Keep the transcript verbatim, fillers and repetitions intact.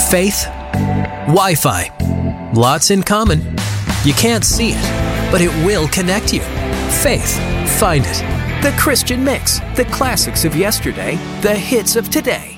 Faith, Wi-Fi. Lots in common. You can't see it, but it will connect you. Faith, find it. The Christian Mix. The classics of yesterday, the hits of today.